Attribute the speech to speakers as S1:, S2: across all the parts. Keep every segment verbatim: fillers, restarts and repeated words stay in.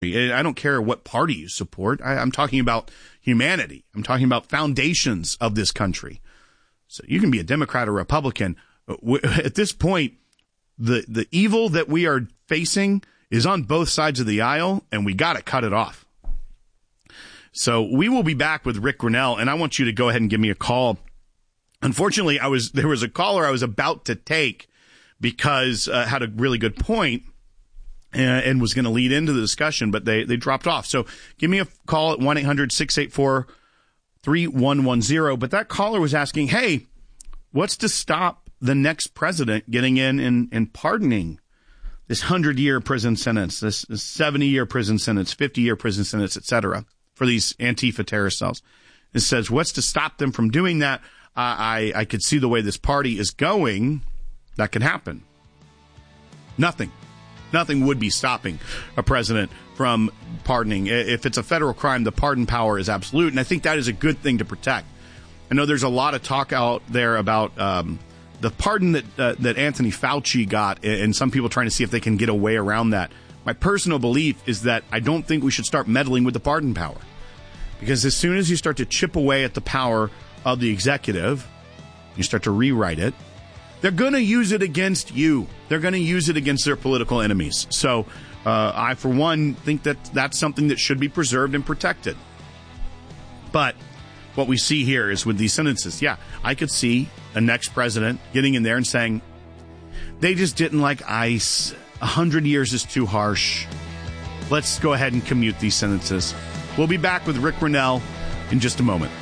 S1: I don't care what party you support. I, I'm talking about humanity. I'm talking about foundations of this country. So you can be a Democrat or Republican. At this point, the, the evil that we are facing is on both sides of the aisle, and we got to cut it off. So we will be back with Rick Grenell, and I want you to go ahead and give me a call. Unfortunately, I was there was a caller I was about to take because uh, had a really good point and, and was going to lead into the discussion, but they, they dropped off. So give me a call at one eight hundred six eight four three one one zero. But that caller was asking, hey, what's to stop the next president getting in and, and pardoning this hundred-year prison sentence, this seventy-year prison sentence, fifty-year prison sentence, et cetera, for these Antifa terrorist cells? It says, what's to stop them from doing that? Uh, I, I could see the way this party is going. That could happen. Nothing. Nothing would be stopping a president from pardoning. If it's a federal crime, the pardon power is absolute, and I think that is a good thing to protect. I know there's a lot of talk out there about um, the pardon that uh, that Anthony Fauci got, and some people trying to see if they can get away around that. My personal belief is that I don't think we should start meddling with the pardon power, because as soon as you start to chip away at the power of the executive, you start to rewrite it, they're going to use it against you. They're going to use it against their political enemies. So uh, I, for one, think that that's something that should be preserved and protected. But what we see here is with these sentences, yeah, I could see a next president getting in there and saying, they just didn't like ICE. A hundred years is too harsh. Let's go ahead and commute these sentences. We'll be back with Rick Grenell in just a moment.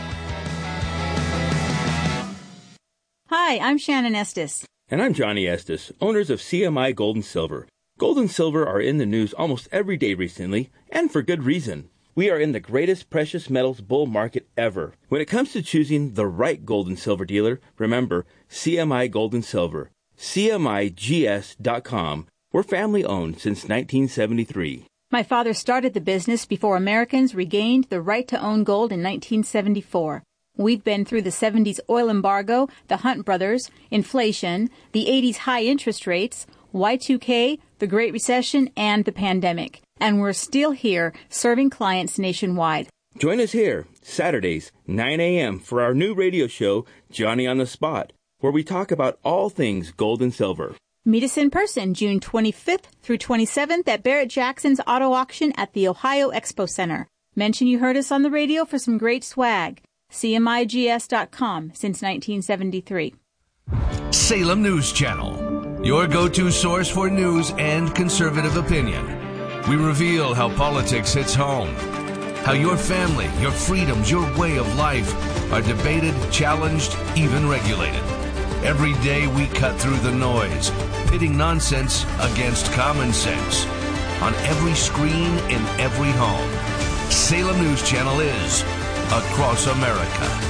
S2: Hi, I'm Shannon Estes.
S3: And I'm Johnny Estes, owners of C M I Gold and Silver. Gold and silver are in the news almost every day recently, and for good reason. We are in the greatest precious metals bull market ever. When it comes to choosing the right gold and silver dealer, remember C M I Gold and Silver. C M I G S dot com. We're family-owned since nineteen seventy-three.
S2: My father started the business before Americans regained the right to own gold in nineteen seventy-four. We've been through the seventies oil embargo, the Hunt brothers, inflation, the eighties high interest rates, Y two K, the Great Recession, and the pandemic. And we're still here serving clients nationwide.
S3: Join us here, Saturdays, nine a.m. for our new radio show, Johnny on the Spot, where we talk about all things gold and silver.
S2: Meet us in person June twenty-fifth through twenty-seventh at Barrett-Jackson's Auto Auction at the Ohio Expo Center. Mention you heard us on the radio for some great swag. C M I G S dot com since nineteen seventy-three.
S4: Salem News Channel, your go-to source for news and conservative opinion. We reveal how politics hits home, how your family, your freedoms, your way of life are debated, challenged, even regulated. Every day we cut through the noise, pitting nonsense against common sense. On every screen, in every home, Salem News Channel is across America.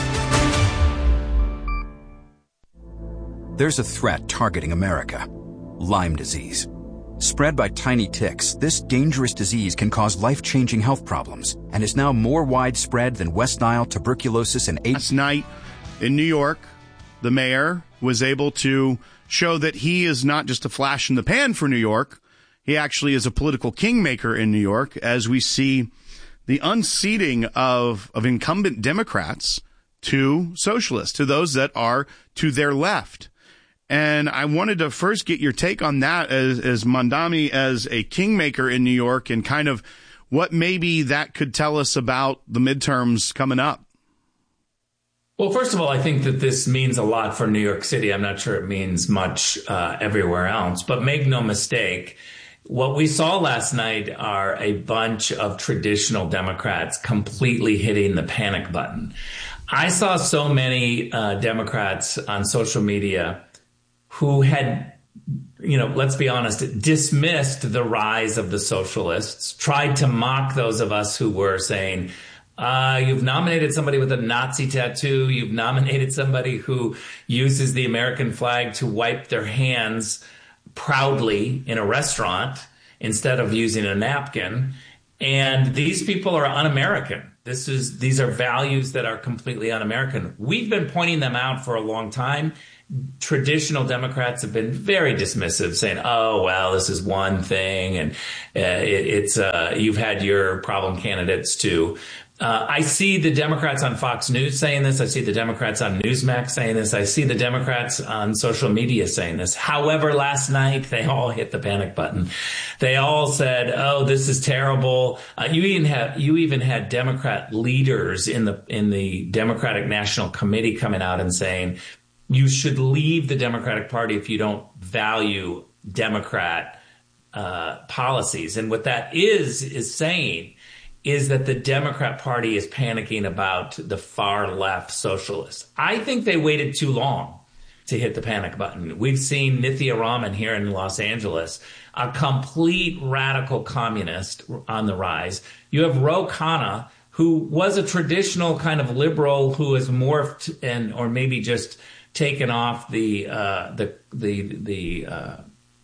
S5: There's a threat targeting America: Lyme disease. Spread by tiny ticks, this dangerous disease can cause life-changing health problems and is now more widespread than West Nile tuberculosis and AIDS.
S1: Last night in New York, the mayor was able to show that he is not just a flash in the pan for New York. He actually is a political kingmaker in New York, as we see the unseating of, of incumbent Democrats to socialists, to those that are to their left. And I wanted to first get your take on that as, as Mamdani, as a kingmaker in New York, and kind of what maybe that could tell us about the midterms coming up.
S6: Well, first of all, I think that this means a lot for New York City. I'm not sure it means much uh, everywhere else, but make no mistake, what we saw last night are a bunch of traditional Democrats completely hitting the panic button. I saw so many uh, Democrats on social media who had, you know, let's be honest, dismissed the rise of the socialists, tried to mock those of us who were saying, uh, you've nominated somebody with a Nazi tattoo, you've nominated somebody who uses the American flag to wipe their hands proudly in a restaurant instead of using a napkin. And these people are un-American. This is, these are values that are completely un-American. We've been pointing them out for a long time, traditional Democrats have been very dismissive, saying, oh, well, this is one thing, and uh, it, it's uh, you've had your problem candidates too. Uh, I see the Democrats on Fox News saying this. I see the Democrats on Newsmax saying this. I see the Democrats on social media saying this. However, last night, they all hit the panic button. They all said, oh, this is terrible. Uh, you even have, you even had Democrat leaders in the, in the Democratic National Committee coming out and saying, you should leave the Democratic Party if you don't value Democrat uh, policies. And what that is, is saying is that the Democrat Party is panicking about the far left socialists. I think they waited too long to hit the panic button. We've seen Nithya Raman here in Los Angeles, a complete radical communist on the rise. You have Ro Khanna, who was a traditional kind of liberal who has morphed and, or maybe just taken off the uh, the the the, uh,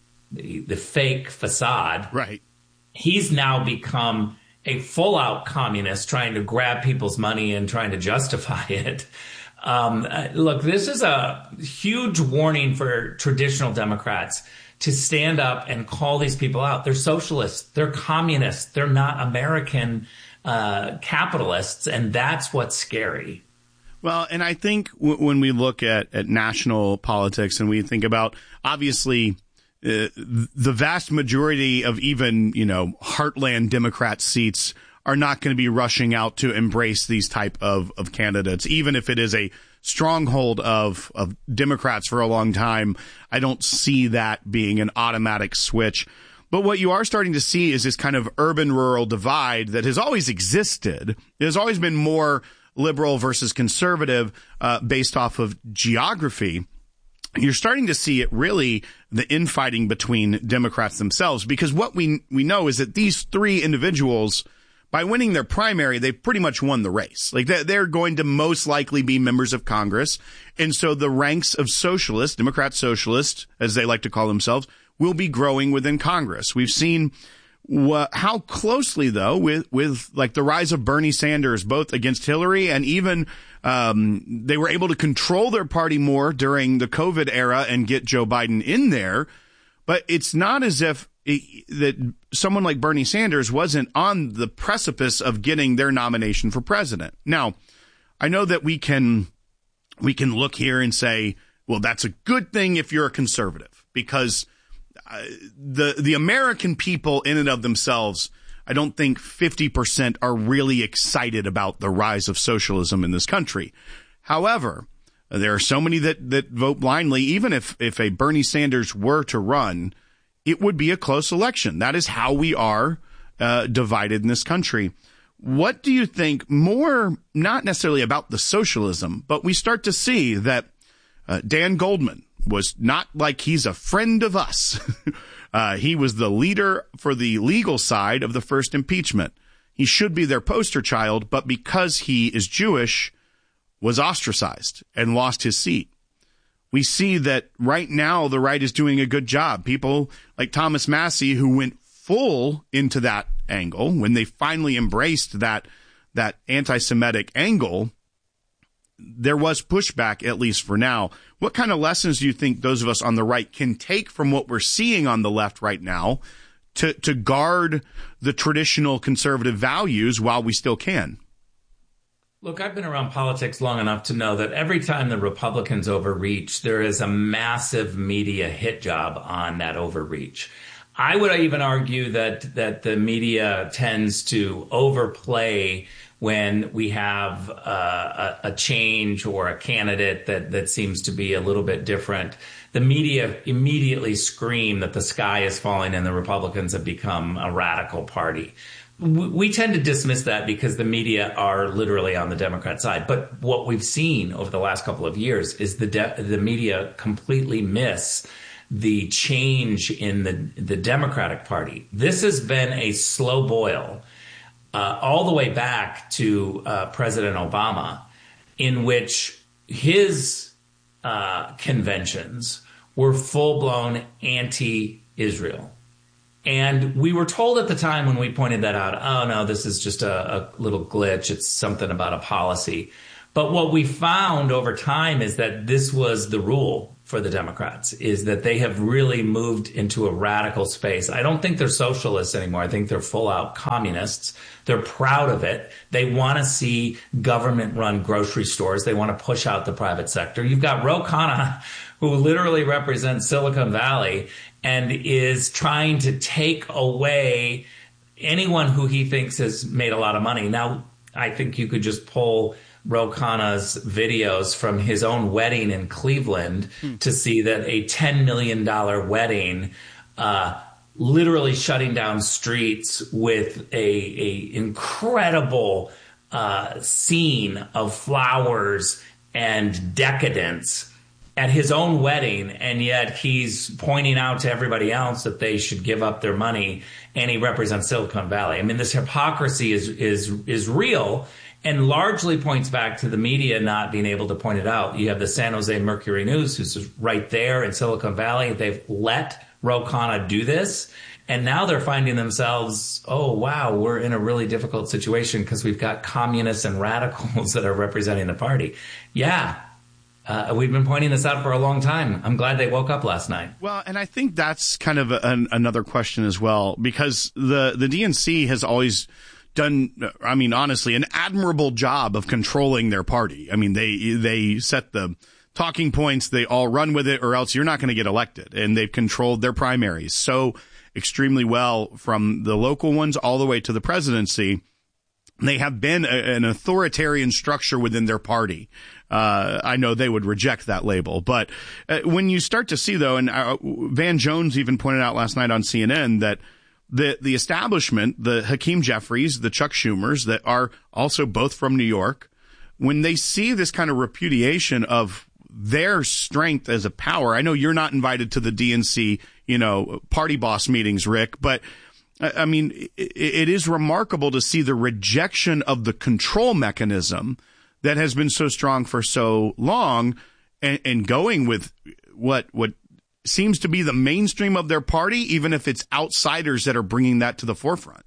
S6: the the fake facade.
S1: Right.
S6: He's now become a full-out communist trying to grab people's money and trying to justify it. Um, uh, look, this is a huge warning for traditional Democrats to stand up and call these people out. They're socialists. They're communists. They're not American uh, capitalists, and that's what's scary.
S1: Well, and I think w- when we look at, at national politics and we think about, obviously, Uh, the vast majority of even, you know, heartland Democrat seats are not going to be rushing out to embrace these type of, of candidates, even if it is a stronghold of, of Democrats for a long time. I don't see that being an automatic switch. But what you are starting to see is this kind of urban-rural divide that has always existed. There's always been more liberal versus conservative uh, based off of geography. You're starting to see it really the infighting between Democrats themselves, because what we we know is that these three individuals, by winning their primary, they've pretty much won the race. Like they're going to most likely be members of Congress. And so the ranks of socialists, Democrat socialists, as they like to call themselves, will be growing within Congress. We've seen wh- how closely, though, with, with like the rise of Bernie Sanders, both against Hillary and even Um, they were able to control their party more during the COVID era and get Joe Biden in there. But it's not as if it, that someone like Bernie Sanders wasn't on the precipice of getting their nomination for president. Now, I know that we can we can look here and say, well, that's a good thing if you're a conservative, because uh, the the American people in and of themselves, I don't think fifty percent are really excited about the rise of socialism in this country. However, there are so many that, that vote blindly. Even if, if a Bernie Sanders were to run, it would be a close election. That is how we are uh, divided in this country. What do you think more, not necessarily about the socialism, but we start to see that uh, Dan Goldman was not like he's a friend of us. Uh, he was the leader for the legal side of the first impeachment. He should be their poster child, but because he is Jewish, was ostracized and lost his seat. We see that right now the right is doing a good job. People like Thomas Massie, who went full into that angle when they finally embraced that that anti-Semitic angle, there was pushback, at least for now. What kind of lessons do you think those of us on the right can take from what we're seeing on the left right now to, to guard the traditional conservative values while we still can?
S6: Look, I've been around politics long enough to know that every time the Republicans overreach, there is a massive media hit job on that overreach. I would even argue that that the media tends to overplay when we have uh, a, a change or a candidate that, that seems to be a little bit different. The media immediately scream that the sky is falling and the Republicans have become a radical party. We, we tend to dismiss that because the media are literally on the Democrat side. But what we've seen over the last couple of years is the de- the media completely miss the change in the, the Democratic Party. This has been a slow boil uh, all the way back to uh, President Obama, in which his uh, conventions were full-blown anti-Israel. And we were told at the time when we pointed that out, oh, no, this is just a, a little glitch. It's something about a policy. But what we found over time is that this was the rule. for the Democrats, is that they have really moved into a radical space. I don't think they're socialists anymore. I think they're full-out communists. They're proud of it. They want to see government-run grocery stores. They want to push out the private sector. You've got Ro Khanna, who literally represents Silicon Valley and is trying to take away anyone who he thinks has made a lot of money. Now, I think you could just pull Ro Khanna's videos from his own wedding in Cleveland hmm. to see that a ten million dollars wedding, uh, literally shutting down streets with a, a incredible uh, scene of flowers and decadence at his own wedding, and yet he's pointing out to everybody else that they should give up their money, and he represents Silicon Valley. I mean, this hypocrisy is is is real, and largely points back to the media not being able to point it out. You have the San Jose Mercury News, who's right there in Silicon Valley. They've let Ro Khanna do this, and now they're finding themselves, oh, wow, we're in a really difficult situation because we've got communists and radicals that are representing the party. Yeah. Uh, we've been pointing this out for a long time. I'm glad they woke up last night.
S1: Well, and I think that's kind of an, another question as well, because the, the D N C has always done, I mean, honestly, an admirable job of controlling their party. I mean, they they set the talking points, they all run with it, or else you're not going to get elected. And they've controlled their primaries so extremely well, from the local ones all the way to the presidency. They have been a, an authoritarian structure within their party. Uh, I know they would reject that label, but uh, when you start to see, though, and uh, Van Jones even pointed out last night on C N N that the the establishment, the Hakeem Jeffries, the Chuck Schumers, that are also both from New York, when they see this kind of repudiation of their strength as a power, I know you're not invited to the D N C, you know, party boss meetings, Rick, but I mean, it, it is remarkable to see the rejection of the control mechanism that has been so strong for so long, and, and going with what what seems to be the mainstream of their party, even if it's outsiders that are bringing that to the forefront.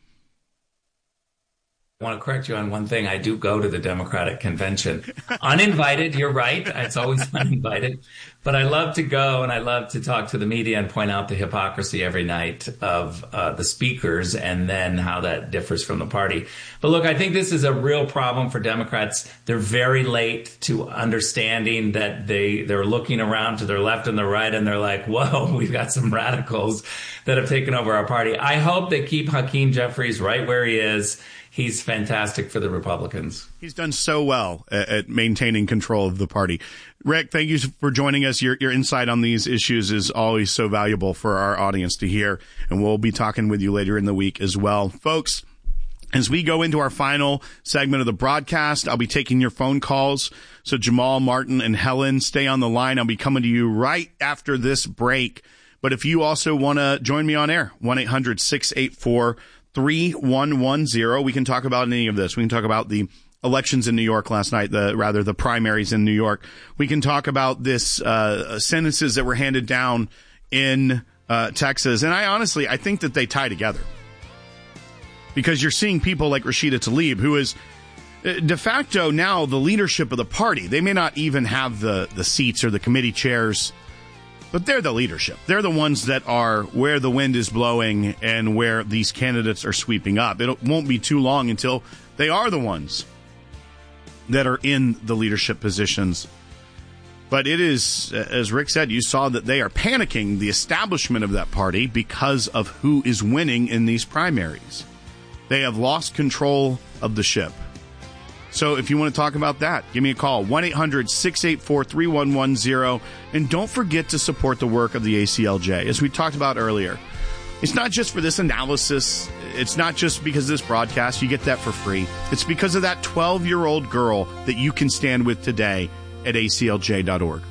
S6: I want to correct you on one thing. I do go to the Democratic convention. Uninvited, you're right. It's always uninvited. But I love to go, and I love to talk to the media and point out the hypocrisy every night of uh, the speakers, and then how that differs from the party. But look, I think this is a real problem for Democrats. They're very late to understanding that they, they're looking around to their left and their right, and they're like, whoa, we've got some radicals that have taken over our party. I hope they keep Hakeem Jeffries right where he is. He's fantastic for the Republicans.
S1: He's done so well at, at maintaining control of the party. Rick, thank you for joining us. Your, your insight on these issues is always so valuable for our audience to hear, and we'll be talking with you later in the week as well. Folks, as we go into our final segment of the broadcast, I'll be taking your phone calls. So Jamal, Martin, and Helen, stay on the line. I'll be coming to you right after this break. But if you also want to join me on air, one eight hundred six eight four three one one zero. We can talk about any of this. We can talk about the elections in New York last night, the rather the primaries in New York. We can talk about this uh, sentences that were handed down in uh, Texas. And I honestly, I think that they tie together, because you're seeing people like Rashida Tlaib, who is de facto now the leadership of the party. They may not even have the, the seats or the committee chairs, but they're the leadership. They're the ones that are where the wind is blowing and where these candidates are sweeping up. It won't be too long until they are the ones that are in the leadership positions. But it is, as Rick said, you saw that they are panicking, the establishment of that party, because of who is winning in these primaries. They have lost control of the ship. So if you want to talk about that, give me a call, one eight hundred six eight four three one one zero. And don't forget to support the work of the A C L J. As we talked about earlier, it's not just for this analysis. It's not just because of this broadcast. You get that for free. It's because of that twelve-year-old girl that you can stand with today at A C L J dot org.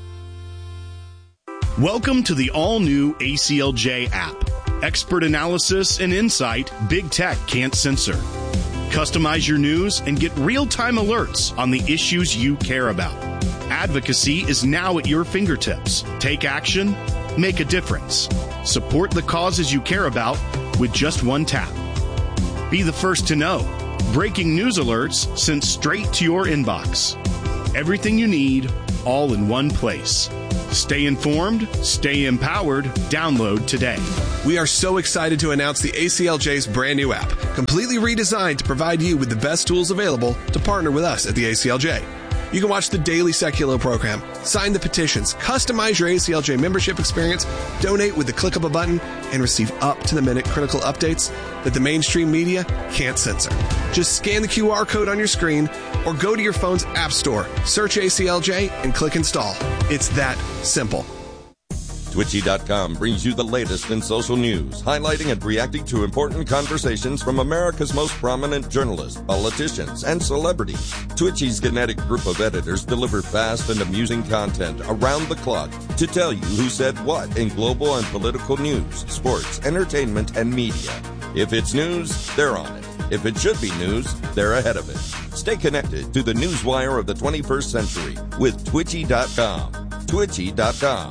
S1: Welcome to the all-new A C L J app. Expert analysis and insight big tech can't censor. Customize your news and get real-time alerts on the issues you care about. Advocacy is now at your fingertips. Take action, make a difference. Support the causes you care about with just one tap. Be the first to know. Breaking news alerts sent straight to your inbox. Everything you need, all in one place. Stay informed, stay empowered. Download today.
S7: We are so excited to announce the A C L J's brand new app, completely redesigned to provide you with the best tools available to partner with us at the A C L J. You can watch the daily Seculo program, sign the petitions, customize your A C L J membership experience, donate with the click of a button, and receive up-to-the-minute critical updates that the mainstream media can't censor. Just scan the Q R code on your screen or go to your phone's app store, search A C L J, and click install. It's that simple.
S8: Twitchy dot com brings you the latest in social news, highlighting and reacting to important conversations from America's most prominent journalists, politicians, and celebrities. Twitchy's kinetic group of editors deliver fast and amusing content around the clock to tell you who said what in global and political news, sports, entertainment, and media. If it's news, they're on it. If it should be news, they're ahead of it. Stay connected to the newswire of the twenty-first century with Twitchy dot com. Twitchy dot com.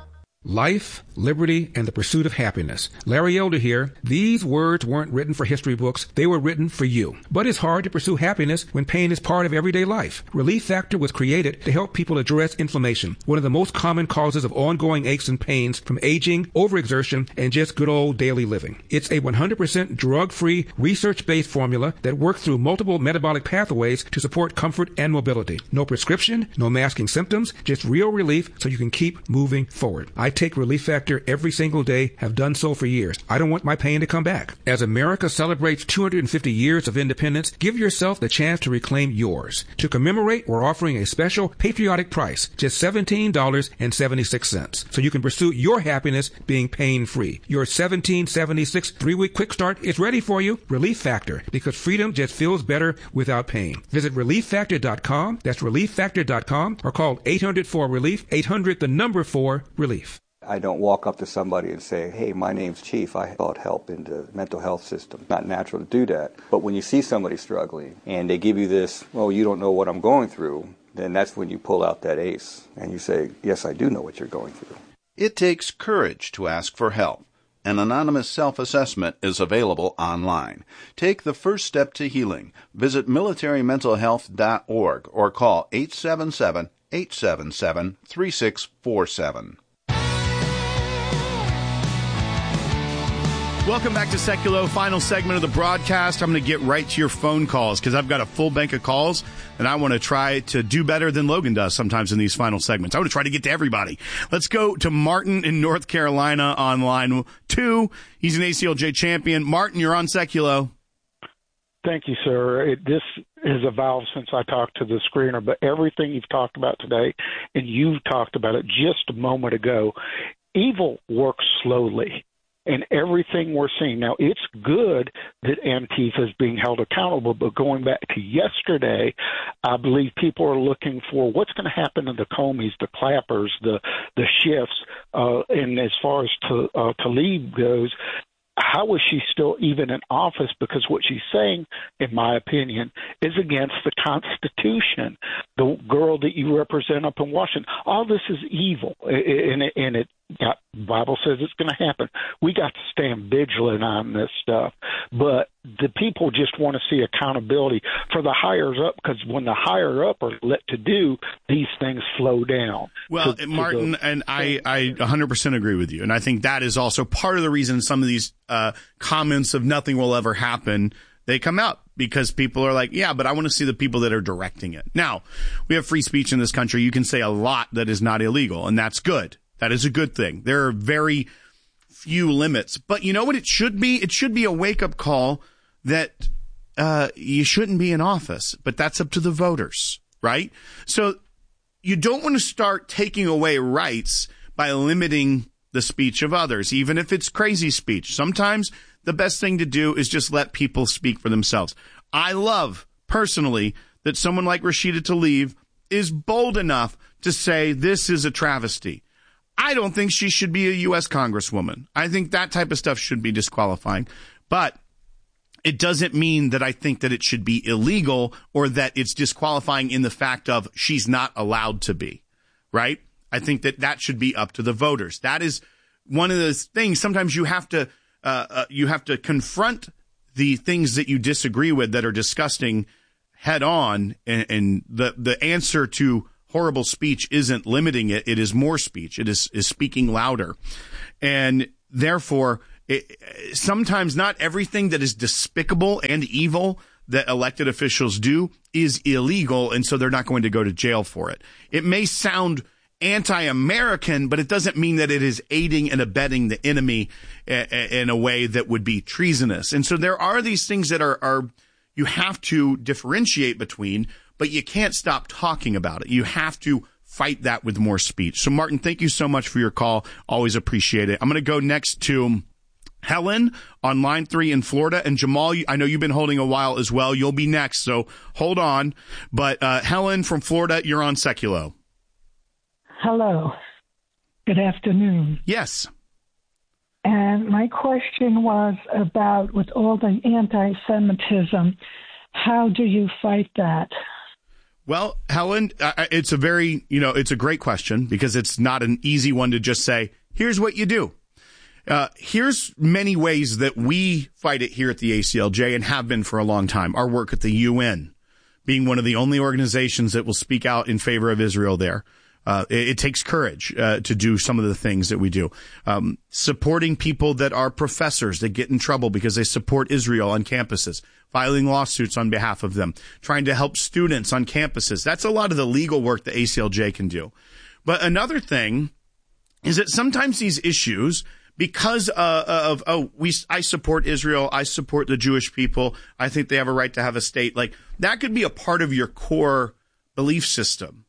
S9: Life, liberty, and the pursuit of happiness. Larry Elder here. These words weren't written for history books. They were written for you. But it's hard to pursue happiness when pain is part of everyday life. Relief Factor was created to help people address inflammation, one of the most common causes of ongoing aches and pains from aging, overexertion, and just good old daily living. It's a one hundred percent drug-free, research-based formula that works through multiple metabolic pathways to support comfort and mobility. No prescription, no masking symptoms, just real relief so you can keep moving forward. I take Relief Factor every single day, have done so for years. I don't want my pain to come back. As America celebrates two hundred fifty years of independence, give yourself the chance to reclaim yours. To commemorate, we're offering a special patriotic price, just seventeen dollars and seventy-six cents, so you can pursue your happiness being pain-free. Your seventeen seventy-six three-week quick start is ready for you. Relief Factor, because freedom just feels better without pain. Visit relief factor dot com. That's relief factor dot com, or call eight hundred four relief, eight hundred the number four relief.
S10: I don't walk up to somebody and say, hey, my name's Chief, I sought help in the mental health system. Not natural to do that. But when you see somebody struggling and they give you this, well, you don't know what I'm going through, then that's when you pull out that ace and you say, yes, I do know what you're going through.
S11: It takes courage to ask for help. An anonymous self-assessment is available online. Take the first step to healing. Visit military mental health dot org or call eight seven seven, eight seven seven, three six four seven.
S1: Welcome back to Seculo, final segment of the broadcast. I'm going to get right to your phone calls because I've got a full bank of calls, and I want to try to do better than Logan does sometimes in these final segments. I want to try to get to everybody. Let's go to Martin in North Carolina on line two. He's an A C L J champion. Martin, you're on Seculo.
S12: Thank you, sir. It, this has evolved since I talked to the screener, but everything you've talked about today, and you've talked about it just a moment ago, evil works slowly. And everything we're seeing now, it's good that Antifa is being held accountable. But going back to yesterday, I believe people are looking for what's going to happen to the Comeys, the Clappers, the the Schiffs, uh, and as far as to, uh, Tlaib goes. How is she still even in office? Because what she's saying, in my opinion, is against the Constitution. The girl that you represent up in Washington, all this is evil, and it, and it got, Bible says it's going to happen. We got to stand vigilant on this stuff, but the people just want to see accountability for the higher up, because when the higher up are let to do, these things slow down.
S1: Well,
S12: to,
S1: Martin,
S12: to the,
S1: and I, I one hundred percent agree with you, and I think that is also part of the reason some of these uh, comments of nothing will ever happen, they come out, because people are like, yeah, but I want to see the people that are directing it. Now, we have free speech in this country. You can say a lot that is not illegal, and that's good. That is a good thing. There are very few limits. But you know what it should be? It should be a wake-up call that uh, you shouldn't be in office, but that's up to the voters, right? So you don't want to start taking away rights by limiting the speech of others, even if it's crazy speech. Sometimes the best thing to do is just let people speak for themselves. I love, personally, that someone like Rashida Tlaib is bold enough to say this is a travesty. I don't think she should be a U S congresswoman. I think that type of stuff should be disqualifying. But it doesn't mean that I think that it should be illegal or that it's disqualifying in the fact of she's not allowed to be, right? I think that that should be up to the voters. That is one of those things. Sometimes you have to uh, uh, you have to confront the things that you disagree with that are disgusting head on, and, and the the answer to horrible speech isn't limiting it. It is more speech. It is, is speaking louder. And therefore, it, sometimes not everything that is despicable and evil that elected officials do is illegal, and so they're not going to go to jail for it. It may sound anti-American, but it doesn't mean that it is aiding and abetting the enemy in a way that would be treasonous. And so there are these things that are, are you have to differentiate between, but you can't stop talking about it. You have to fight that with more speech. So, Martin, thank you so much for your call. Always appreciate it. I'm going to go next to Helen on line three in Florida. And Jamal, I know you've been holding a while as well. You'll be next, so hold on. But uh, Helen from Florida, you're on Seculo.
S13: Hello. Good afternoon.
S1: Yes.
S13: And my question was about, with all the anti-Semitism, how do you fight that?
S1: Well, Helen, uh, it's a very, you know, it's a great question because it's not an easy one to just say, here's what you do. Uh, here's many ways that we fight it here at the A C L J and have been for a long time. Our work at the U N, being one of the only organizations that will speak out in favor of Israel there. Uh, it, it takes courage uh, to do some of the things that we do. Um, supporting people that are professors that get in trouble because they support Israel on campuses, filing lawsuits on behalf of them, trying to help students on campuses. That's a lot of the legal work the A C L J can do. But another thing is that sometimes these issues, because uh, of, oh, we, I support Israel, I support the Jewish people, I think they have a right to have a state, like that could be a part of your core belief system.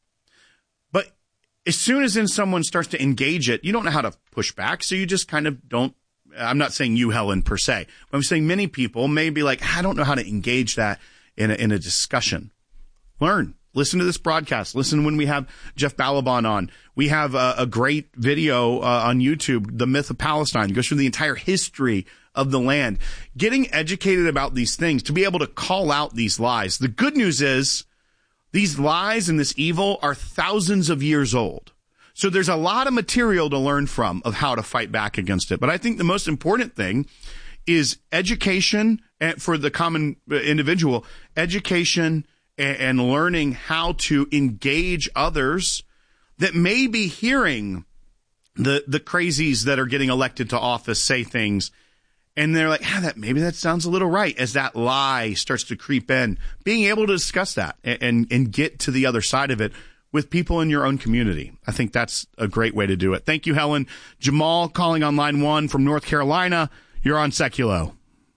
S1: But as soon as then someone starts to engage it, you don't know how to push back, so you just kind of don't. I'm not saying you, Helen, per se. But I'm saying many people may be like, I don't know how to engage that in a, in a discussion. Learn. Listen to this broadcast. Listen when we have Jeff Balaban on. We have a, a great video uh, on YouTube, The Myth of Palestine. It goes through the entire history of the land. Getting educated about these things, to be able to call out these lies. The good news is these lies and this evil are thousands of years old. So there's a lot of material to learn from of how to fight back against it. But I think the most important thing is education for the common individual, education and learning how to engage others that may be hearing the the crazies that are getting elected to office say things, and they're like, ah, that maybe that sounds a little right, as that lie starts to creep in. Being able to discuss that and, and, and get to the other side of it with people in your own community. I think that's a great way to do it. Thank you, Helen. Jamal calling on line one from North Carolina. You're on Seculo.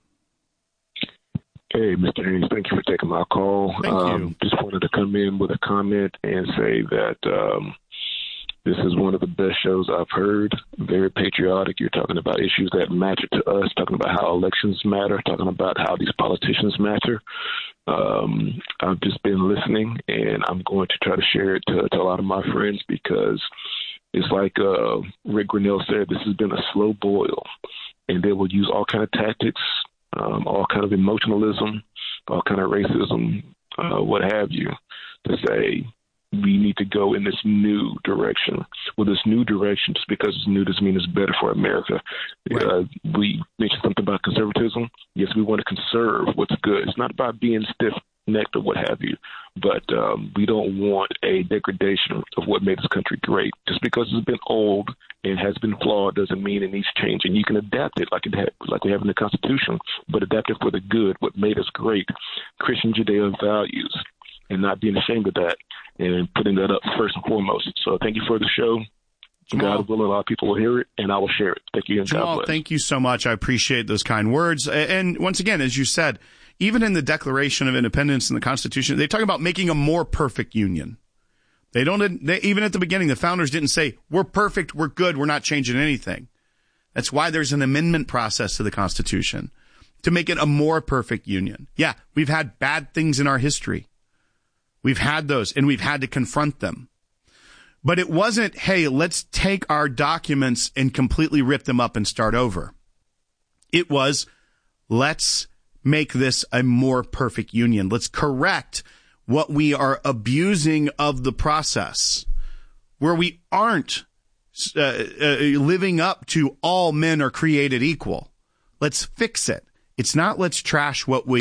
S14: Hey, Mister Haynes, thank you for taking my call.
S1: Thank
S14: um,
S1: you.
S14: Just wanted to come in with a comment and say that um, this is one of the best shows I've heard. Very patriotic. You're talking about issues that matter to us, talking about how elections matter, talking about how these politicians matter. Um, I've just been listening, and I'm going to try to share it to, to a lot of my friends because it's like uh, Rick Grinnell said, this has been a slow boil, and they will use all kind of tactics, Um, all kind of emotionalism, all kind of racism, uh, what have you, to say we need to go in this new direction. Well, this new direction, just because it's new doesn't mean it's better for America. Right. Uh, we mentioned something about conservatism. Yes, we want to conserve what's good. It's not about being stiff-necked or what have you, but um, we don't want a degradation of what made this country great. Just because it's been old and has been flawed doesn't mean it needs changing. You can adapt it like it ha- like we have in the Constitution, but adapt it for the good, what made us great, Christian Judeo values, and not being ashamed of that and putting that up first and foremost. So thank you for the show.
S1: Jamal,
S14: God willing, a lot of people will hear it, and I will share it. Thank you, and God
S1: Jamal,
S14: bless.
S1: thank you so much. I appreciate those kind words. And once again, as you said, even in the Declaration of Independence and the Constitution, they talk about making a more perfect union. They don't, they, even at the beginning, the founders didn't say, we're perfect, we're good, we're not changing anything. That's why there's an amendment process to the Constitution, to make it a more perfect union. Yeah, we've had bad things in our history. We've had those, and we've had to confront them. But it wasn't, hey, let's take our documents and completely rip them up and start over. It was, let's make this a more perfect union. Let's correct what we are abusing of the process, where we aren't uh, uh, living up to all men are created equal. Let's fix it. It's not let's trash what we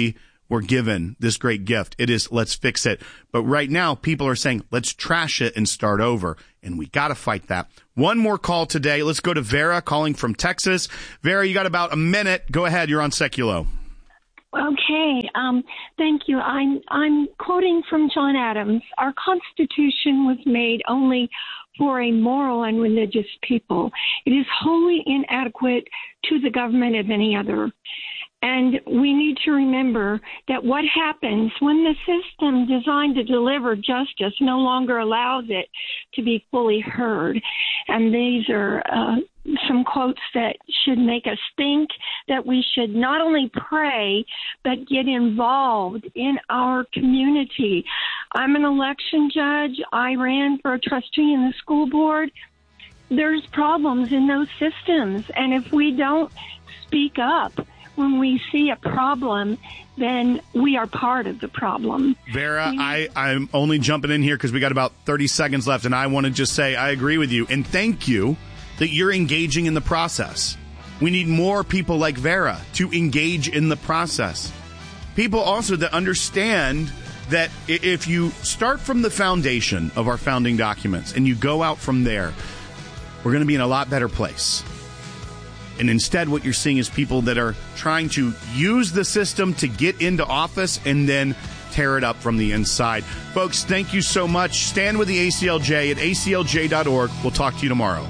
S1: we're given this great gift. It is, let's fix it. But right now, people are saying, let's trash it and start over. And we got to fight that. One more call today. Let's go to Vera calling from Texas. Vera, you got about a minute. Go ahead. You're on Seculo.
S15: Okay. Um, thank you. I'm, I'm quoting from John Adams. Our Constitution was made only for a moral and religious people. It is wholly inadequate to the government of any other. And we need to remember that what happens when the system designed to deliver justice no longer allows it to be fully heard. And these are uh, some quotes that should make us think that we should not only pray, but get involved in our community. I'm an election judge. I ran for a trustee in the school board. There's problems in those systems. And if we don't speak up when we see a problem, then we are part of the problem.
S1: Vera, I, I'm only jumping in here because we got about thirty seconds left, and I want to just say I agree with you, and thank you that you're engaging in the process. We need more people like Vera to engage in the process. People also that understand that if you start from the foundation of our founding documents and you go out from there, we're going to be in a lot better place. And instead, what you're seeing is people that are trying to use the system to get into office and then tear it up from the inside. Folks, thank you so much. Stand with the A C L J at A C L J dot org. We'll talk to you tomorrow.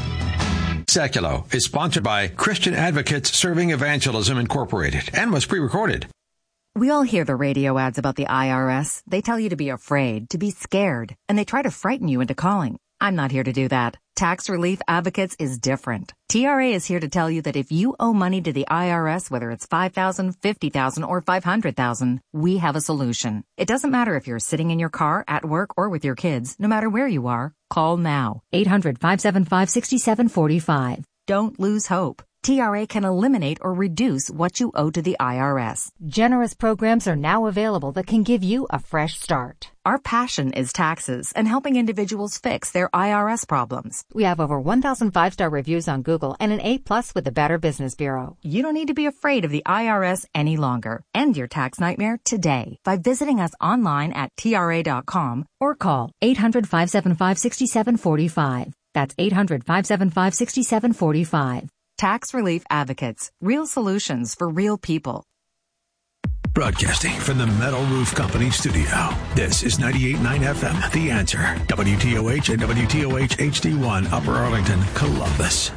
S16: Seculo is sponsored by Christian Advocates Serving Evangelism Incorporated and was pre-recorded.
S17: We all hear the radio ads about the I R S. They tell you to be afraid, to be scared, and they try to frighten you into calling. I'm not here to do that. Tax Relief Advocates is different. T R A is here to tell you that if you owe money to the I R S, whether it's five thousand dollars, fifty thousand dollars, or five hundred thousand dollars, we have a solution. It doesn't matter if you're sitting in your car, at work, or with your kids. No matter where you are, call now. eight hundred, five seven five, six seven four five. Don't lose hope. T R A can eliminate or reduce what you owe to the I R S.
S18: Generous programs are now available that can give you a fresh start.
S17: Our passion is taxes and helping individuals fix their I R S problems.
S18: We have over one thousand five-star reviews on Google and an A plus with the Better Business Bureau.
S17: You don't need to be afraid of the I R S any longer. End your tax nightmare today by visiting us online at T R A dot com
S18: or call eight hundred, five seven five, six seven four five. That's eight hundred, five seven five, six seven four five.
S17: Tax Relief Advocates. Real solutions for real people.
S19: Broadcasting from the Metal Roof Company studio. This is ninety-eight point nine F M, The Answer. W T O H and W T O H H D one, Upper Arlington, Columbus.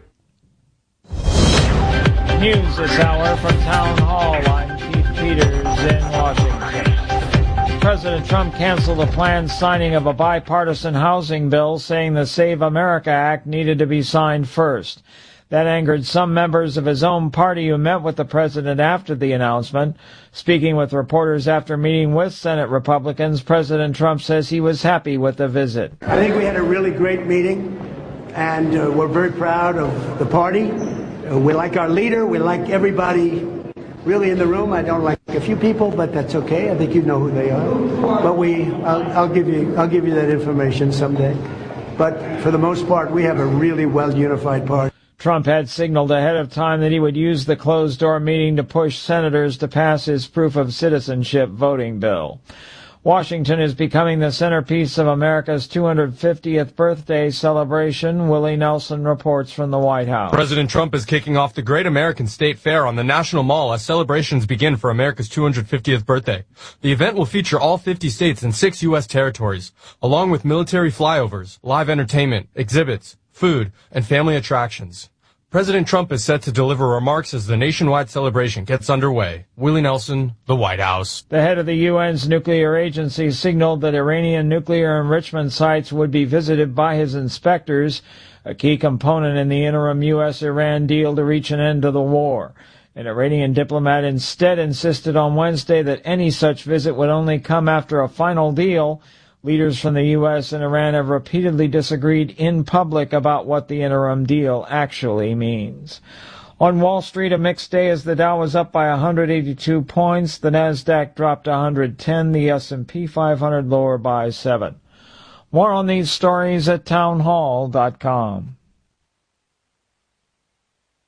S20: News this hour from Town Hall. I'm Keith Peters in Washington. President Trump canceled the planned signing of a bipartisan housing bill, saying the Save America Act needed to be signed first. That angered some members of his own party who met with the president after the announcement. Speaking with reporters after meeting with Senate Republicans, President Trump says he was happy with the visit.
S21: I think we had a really great meeting, and uh, we're very proud of the party. Uh, we like our leader. We like everybody really in the room. I don't like a few people, but that's okay. I think you know who they are. But we, I'll, I'll give you, I'll give you that information someday. But for the most part, we have a really well-unified party.
S20: Trump had signaled ahead of time that he would use the closed-door meeting to push senators to pass his proof of citizenship voting bill. Washington is becoming the centerpiece of America's two hundred fiftieth birthday celebration. Willie Nelson reports from the White House.
S22: President Trump is kicking off the Great American State Fair on the National Mall as celebrations begin for America's two hundred fiftieth birthday. The event will feature all fifty states and six U S territories, along with military flyovers, live entertainment, exhibits, food, and family attractions. President Trump is set to deliver remarks as the nationwide celebration gets underway. Willie Nelson, the White House.
S20: The head of the U N's nuclear agency signaled that Iranian nuclear enrichment sites would be visited by his inspectors, a key component in the interim U S Iran deal to reach an end to the war. An Iranian diplomat instead insisted on Wednesday that any such visit would only come after a final deal. Leaders from the U S and Iran have repeatedly disagreed in public about what the interim deal actually means. On Wall Street, a mixed day as the Dow was up by one hundred eighty-two points. The Nasdaq dropped one hundred ten. The S and P five hundred lower by seven. More on these stories at townhall dot com.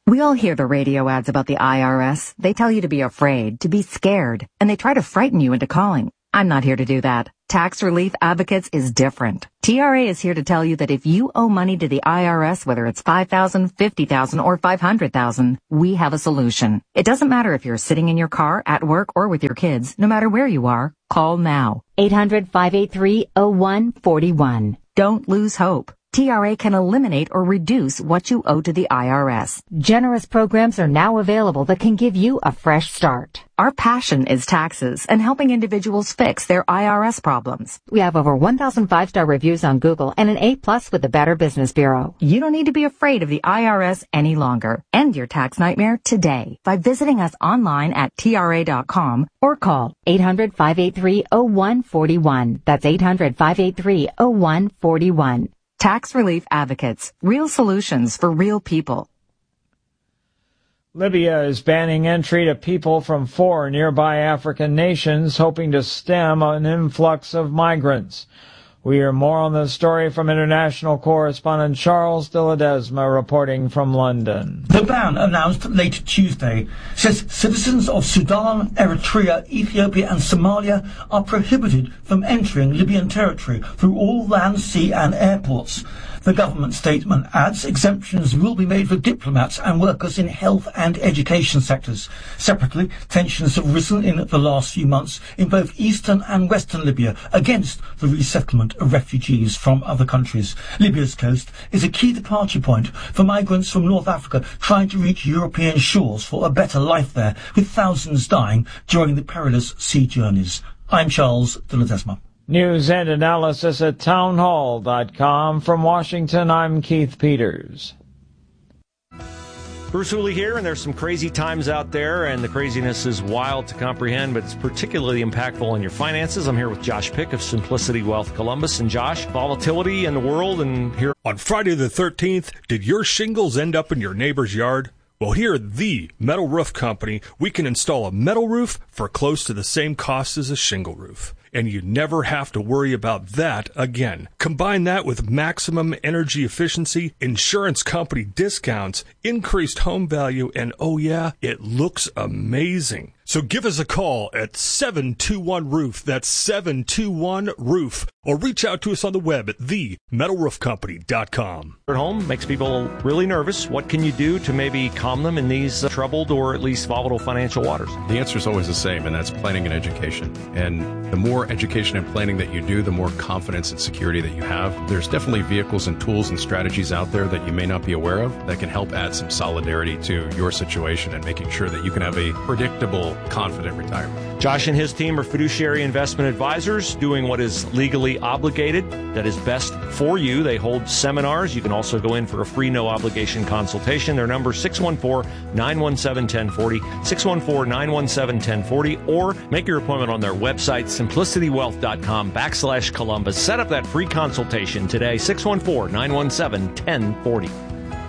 S17: We all hear the radio ads about the I R S. They tell you to be afraid, to be scared, and they try to frighten you into calling. I'm not here to do that. Tax Relief Advocates is different. T R A is here to tell you that if you owe money to the I R S, whether it's five thousand dollars, fifty thousand dollars, or five hundred thousand dollars, we have a solution. It doesn't matter if you're sitting in your car, at work, or with your kids. No matter where you are, call now.
S18: eight hundred, five eight three, oh one four one.
S17: Don't lose hope. T R A can eliminate or reduce what you owe to the I R S.
S18: Generous programs are now available that can give you a fresh start.
S17: Our passion is taxes and helping individuals fix their I R S problems.
S18: We have over one thousand five-star reviews on Google and an A plus with the Better Business Bureau.
S17: You don't need to be afraid of the I R S any longer. End your tax nightmare today by visiting us online at T R A dot com or call
S18: eight hundred, five eight three, oh one four one. That's eight hundred, five eight three, oh one four one.
S17: Tax Relief Advocates. Real solutions for real people.
S20: Libya is banning entry to people from four nearby African nations, hoping to stem an influx of migrants. We hear more on the story from international correspondent Charles de Ledesma reporting from London.
S2: The ban, announced late Tuesday, says citizens of Sudan, Eritrea, Ethiopia and Somalia are prohibited from entering Libyan territory through all land, sea and airports. The government statement adds exemptions will be made for diplomats and workers in health and education sectors. Separately, tensions have risen in the last few months in both eastern and western Libya against the resettlement of refugees from other countries. Libya's coast is a key departure point for migrants from North Africa trying to reach European shores for a better life there, with thousands dying during the perilous sea journeys. I'm Charles de Ledesma.
S20: News and analysis at townhall dot com. From Washington, I'm Keith Peters.
S3: Bruce Hooley here, and there's some crazy times out there, and the craziness is wild to comprehend, but it's particularly impactful on your finances. I'm here with Josh Pick of Simplicity Wealth Columbus. And Josh, volatility in the world, and here...
S23: On Friday the thirteenth, did your shingles end up in your neighbor's yard? Well, here at the Metal Roof Company, we can install a metal roof for close to the same cost as a shingle roof. And you never have to worry about that again. Combine that with maximum energy efficiency, insurance company discounts, increased home value, and oh yeah, it looks amazing. So give us a call at seven two one roof. That's seven two one roof. Or reach out to us on the web at the metal roof company dot com.
S3: At home makes people really nervous. What can you do to maybe calm them in these uh, troubled or at least volatile financial waters?
S24: The answer is always the same, and that's planning and education. And the more education and planning that you do, the more confidence and security that you have. There's definitely vehicles and tools and strategies out there that you may not be aware of that can help add some solidarity to your situation and making sure that you can have a predictable, confident retirement.
S3: Josh and his team are fiduciary investment advisors doing what is legally obligated, that is best for you. They hold seminars. You can also go in for a free no obligation consultation. Their number is six one four, nine one seven, one zero four zero, six one four, nine one seven, one zero four zero, or make your appointment on their website, simplicitywealth dot com backslash Columbus. Set up that free consultation today, six one four, nine one seven, one zero four zero.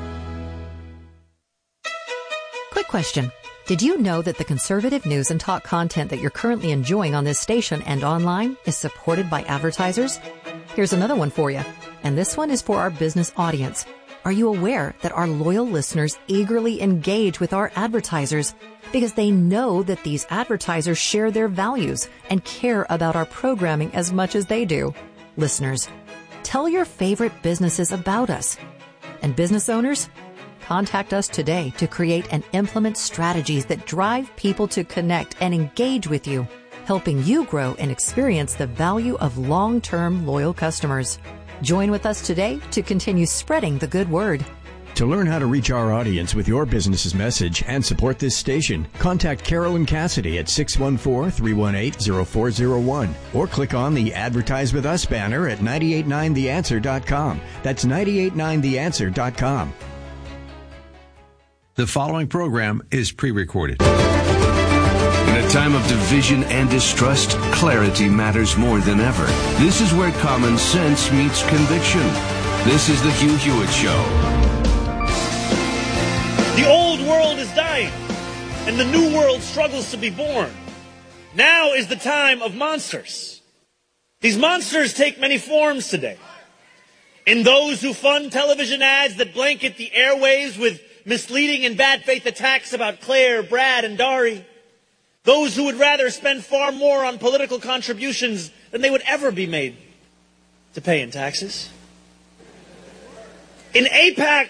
S25: Quick question. Did you know that the conservative news and talk content that you're currently enjoying on this station and online is supported by advertisers? Here's another one for you, and this one is for our business audience. Are you aware that our loyal listeners eagerly engage with our advertisers because they know that these advertisers share their values and care about our programming as much as they do? Listeners, tell your favorite businesses about us. And business owners, contact us today to create and implement strategies that drive people to connect and engage with you, helping you grow and experience the value of long-term loyal customers. Join with us today to continue spreading the good word.
S26: To learn how to reach our audience with your business's message and support this station, contact Carolyn Cassidy at six one four, three one eight, zero four zero one or click on the Advertise With Us banner at nine eight nine the answer dot com. That's nine eight nine the answer dot com.
S4: The following program is pre-recorded. In a time of division and distrust, clarity matters more than ever. This is where common sense meets conviction. This is the Hugh Hewitt Show.
S27: The old world is dying, and the new world struggles to be born. Now is the time of monsters. These monsters take many forms today. In those who fund television ads that blanket the airwaves with misleading and bad faith attacks about Claire, Brad, and Dari. Those who would rather spend far more on political contributions than they would ever be made to pay in taxes. In AIPAC.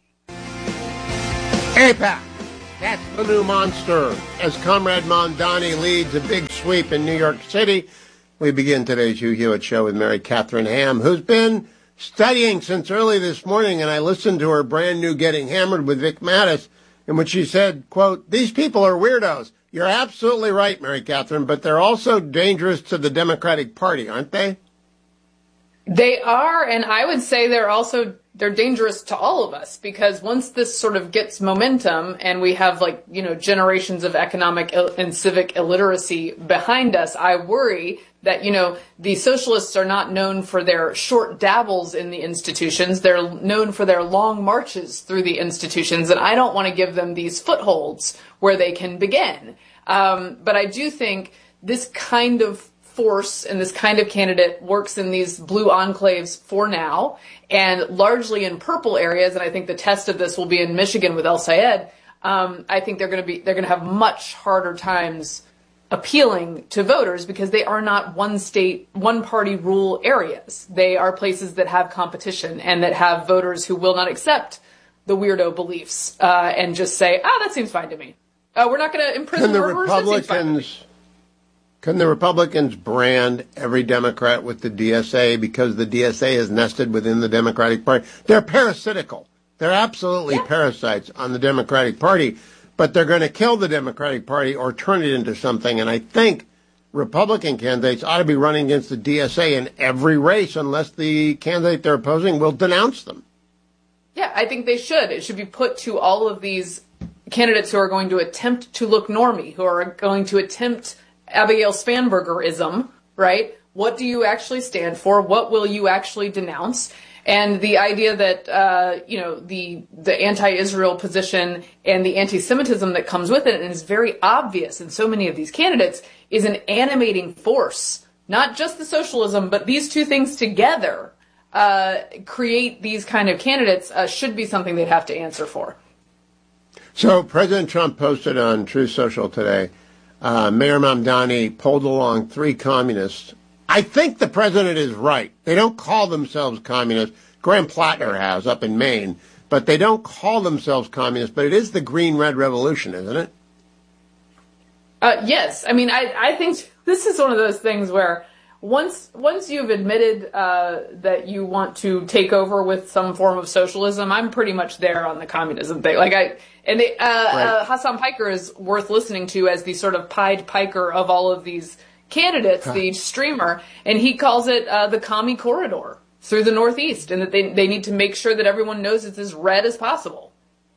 S5: AIPAC. That's the new monster. As Comrade Mamdani leads a big sweep in New York City, we begin today's Hugh Hewitt Show with Mary Catherine Ham, who's been studying since early this morning, and I listened to her brand new Getting Hammered with Vic Mattis, in which she said, quote, these people are weirdos. You're absolutely right, Mary Catherine, but they're also dangerous to the Democratic Party, aren't they?
S6: They are, and I would say they're also they're dangerous to all of us, because once this sort of gets momentum and we have, like, you know, generations of economic and civic illiteracy behind us, I worry that, you know, the socialists are not known for their short dabbles in the institutions. They're known for their long marches through the institutions, and I don't want to give them these footholds where they can begin. Um, but I do think this kind of force and this kind of candidate works in these blue enclaves for now, and largely in purple areas. And I think the test of this will be in Michigan with El Sayed. Um, I think they're going to be they're going to have much harder times appealing to voters, because they are not one state, one party rule areas. They are places that have competition and that have voters who will not accept the weirdo beliefs uh, and just say, ah, that seems fine to me. Uh, we're not going to imprison
S5: Can the
S6: murderers.
S5: Republicans? Can the Republicans brand every Democrat with the D S A because the D S A is nested within the Democratic Party? They're parasitical. They're absolutely yeah. parasites on the Democratic Party, but they're going to kill the Democratic Party or turn it into something. And I think Republican candidates ought to be running against the D S A in every race unless the candidate they're opposing will denounce them.
S6: Yeah, I think they should. It should be put to all of these candidates who are going to attempt to look normie, who are going to attempt Abigail Spanbergerism, right? What do you actually stand for? What will you actually denounce? And the idea that, uh, you know, the the anti-Israel position and the anti-Semitism that comes with it, and is very obvious in so many of these candidates, is an animating force. Not just the socialism, but these two things together uh, create these kind of candidates, uh, should be something they'd have to answer for.
S5: So President Trump posted on Truth Social today, Uh, Mayor Mamdani pulled along three communists. I think the president is right. They don't call themselves communists. Graham Plattner has up in Maine, but they don't call themselves communists. But it is the Green-Red Revolution, isn't it?
S6: Uh, yes. I mean, I, I think this is one of those things where once once you've admitted uh, that you want to take over with some form of socialism, I'm pretty much there on the communism thing. Like I. And they, uh, right. uh, Hassan Piker is worth listening to as the sort of Pied Piper of all of these candidates, huh. the streamer, and he calls it uh, the commie corridor through the Northeast, and that they they need to make sure that everyone knows it's as red as possible.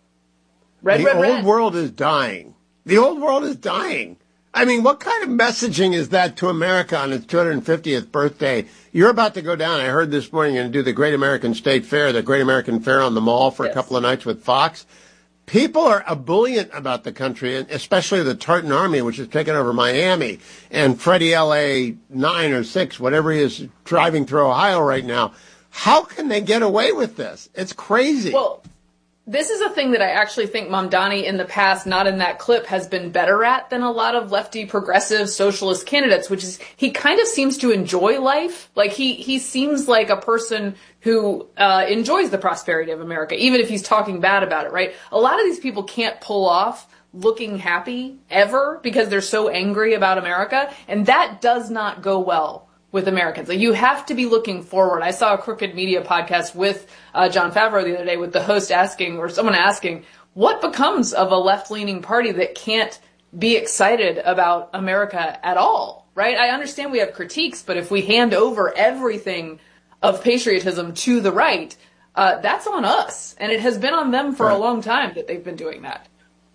S6: Red,
S5: the
S6: red, red.
S5: The old world is dying. The old world is dying. I mean, what kind of messaging is that to America on its two hundred fiftieth birthday? You're about to go down. I heard this morning you're going to do the Great American State Fair, the Great American Fair on the Mall for yes. a couple of nights with Fox. People are ebullient about the country, especially the Tartan Army, which has taken over Miami, and Freddie L A nine or six, whatever he is, driving through Ohio right now. How can they get away with this? It's crazy.
S6: Well, this is a thing that I actually think Mamdani in the past, not in that clip, has been better at than a lot of lefty progressive socialist candidates, which is he kind of seems to enjoy life. Like he, he seems like a person who uh, enjoys the prosperity of America, even if he's talking bad about it, right? A lot of these people can't pull off looking happy ever because they're so angry about America, and that does not go well with Americans. Like, you have to be looking forward. I saw a Crooked Media podcast with uh, Jon Favreau the other day with the host asking, or someone asking, what becomes of a left-leaning party that can't be excited about America at all, right? I understand we have critiques, but if we hand over everything of patriotism to the right, uh, that's on us. And it has been on them for right. a long time that they've been doing that.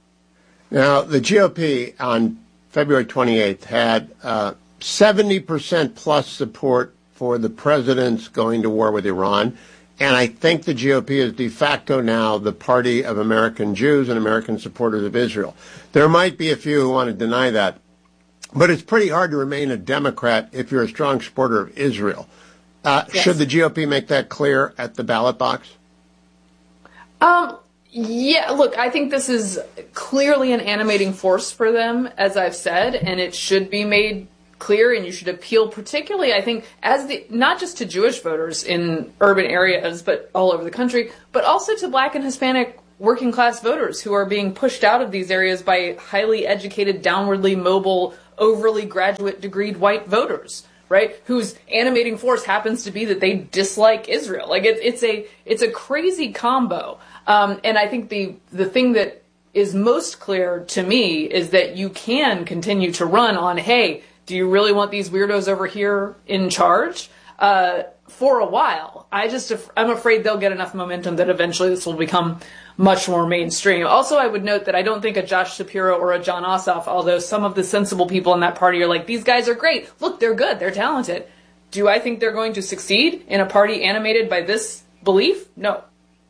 S5: Now, the G O P on February twenty-eighth had uh, seventy percent plus support for the president's going to war with Iran. And I think the G O P is de facto now the party of American Jews and American supporters of Israel. There might be a few who want to deny that, but it's pretty hard to remain a Democrat if you're a strong supporter of Israel. Uh, yes. Should the G O P make that clear at the ballot box?
S6: Um, Yeah, look, I think this is clearly an animating force for them, as I've said, and it should be made clear, and you should appeal particularly, I think, as the not just to Jewish voters in urban areas, but all over the country, but also to Black and Hispanic working class voters who are being pushed out of these areas by highly educated, downwardly mobile, overly graduate degreed white voters, right? Whose animating force happens to be that they dislike Israel. Like it, it's a it's a crazy combo. Um, and I think the the thing that is most clear to me is that you can continue to run on, hey, do you really want these weirdos over here in charge? Uh, for a while. I just, I'm afraid they'll get enough momentum that eventually this will become much more mainstream. Also, I would note that I don't think a Josh Shapiro or a John Ossoff, although some of the sensible people in that party are like, these guys are great. Look, they're good. They're talented. Do I think they're going to succeed in a party animated by this belief? No.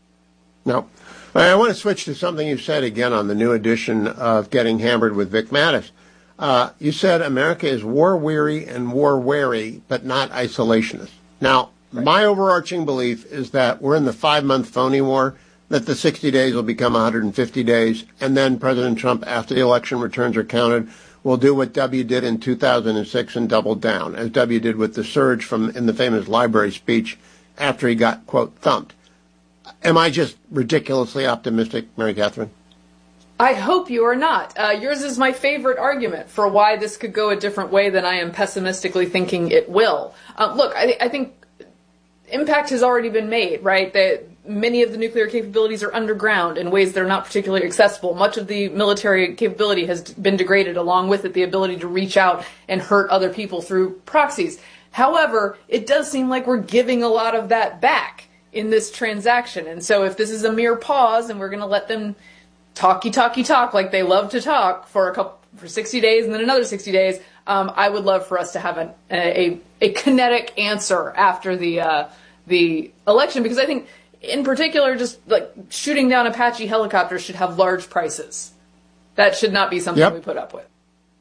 S5: No. I want to switch to something you said again on the new edition of Getting Hammered with Vic Mattis. Uh, you said America is war-weary and war-wary, but not isolationist. Now, right. My overarching belief is that we're in the five-month phony war, that the sixty days will become one hundred fifty days, and then President Trump, after the election returns are counted, will do what W did in two thousand six and double down, as W did with the surge from in the famous library speech after he got, quote, thumped. Am I just ridiculously optimistic, Mary Catherine?
S6: I hope you are not. Uh, yours is my favorite argument for why this could go a different way than I am pessimistically thinking it will. Uh, look, I, th- I think impact has already been made, right? That many of the nuclear capabilities are underground in ways that are not particularly accessible. Much of the military capability has been degraded, along with it the ability to reach out and hurt other people through proxies. However, it does seem like we're giving a lot of that back in this transaction. And so if this is a mere pause and we're going to let them talky, talky, talk like they love to talk for a couple, for sixty days and then another sixty days, um, I would love for us to have an, a, a kinetic answer after the, uh, the election, because I think in particular, just like shooting down Apache helicopters should have large prices. That should not be something yep. we put up with.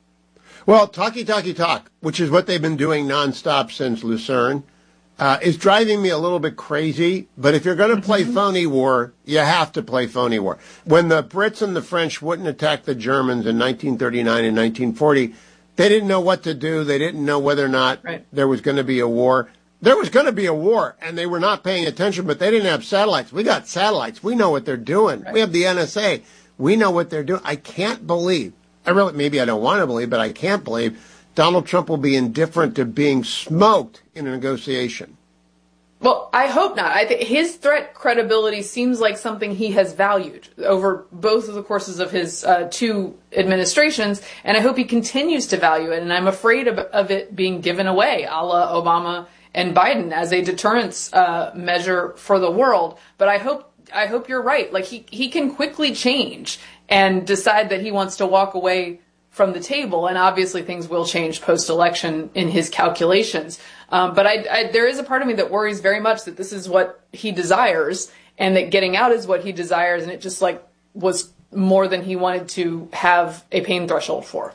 S5: Well, talky, talky, talk, which is what they've been doing nonstop since Lucerne, Uh, is driving me a little bit crazy, but if you're going to play phony war, you have to play phony war. When the Brits and the French wouldn't attack the Germans in nineteen thirty-nine and nineteen forty, they didn't know what to do. They didn't know whether or not right. there was going to be a war. There was going to be a war, and they were not paying attention, but they didn't have satellites. We got satellites. We know what they're doing. Right. We have the N S A. We know what they're doing. I can't believe, I really, maybe I don't want to believe, but I can't believe Donald Trump will be indifferent to being smoked in a negotiation.
S6: Well, I hope not. I think his threat credibility seems like something he has valued over both of the courses of his uh, two administrations, and I hope he continues to value it. And I'm afraid of, of it being given away, a la Obama and Biden, as a deterrence uh, measure for the world. But I hope I hope you're right. Like he he can quickly change and decide that he wants to walk away from the table, and obviously things will change post-election in his calculations. Um, but I, I, there is a part of me that worries very much that this is what he desires, and that getting out is what he desires, and it just like was more than he wanted to have a pain threshold for.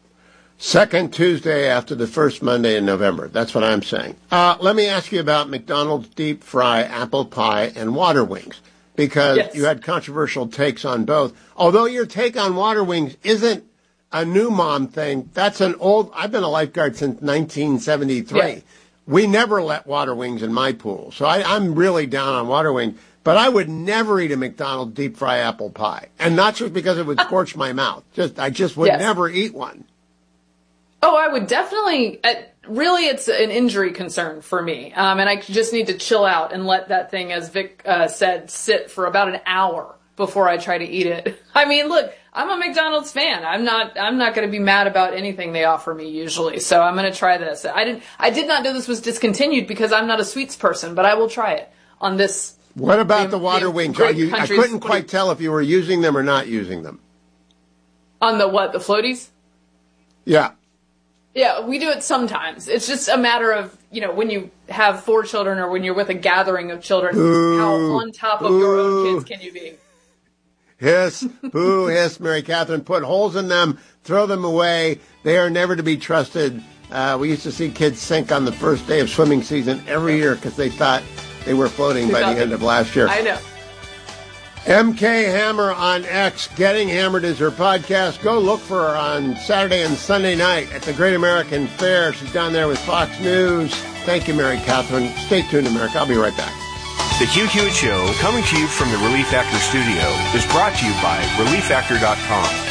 S5: Second Tuesday after the first Monday in November. That's what I'm saying. Uh, let me ask you about McDonald's deep fry, apple pie, and water wings, because yes. you had controversial takes on both. Although your take on water wings isn't a new mom thing. That's an old, I've been a lifeguard since nineteen seventy-three. Yeah. We never let water wings in my pool. So I, I'm really down on water wings, but I would never eat a McDonald's deep fry apple pie. And not just because it would scorch my mouth. Just, I just would yes. never eat one.
S6: Oh, I would definitely, uh, really it's an injury concern for me. Um, and I just need to chill out and let that thing, as Vic uh, said, sit for about an hour before I try to eat it. I mean, look, I'm a McDonald's fan. I'm not, I'm not going to be mad about anything they offer me usually. So I'm going to try this. I didn't, I did not know this was discontinued because I'm not a sweets person, but I will try it on this.
S5: What about the, the water the wings? Are you, I couldn't quite tell if you were using them or not using them.
S6: On the what? The floaties?
S5: Yeah.
S6: Yeah, we do it sometimes. It's just a matter of, you know, when you have four children or when you're with a gathering of children, Ooh. how on top of Ooh. your own kids can you be?
S5: Hiss, boo, hiss, Mary Catherine. Put holes in them, throw them away. They are never to be trusted. Uh, we used to see kids sink on the first day of swimming season every year because they thought they were floating by the end of last year.
S6: I know.
S5: M K Hammer on X. Getting Hammered is her podcast. Go look for her on Saturday and Sunday night at the Great American Fair. She's down there with Fox News. Thank you, Mary Catherine. Stay tuned, America. I'll be right back.
S7: The Hugh Hewitt Show, coming to you from the Relief Factor studio, is brought to you by relief factor dot com.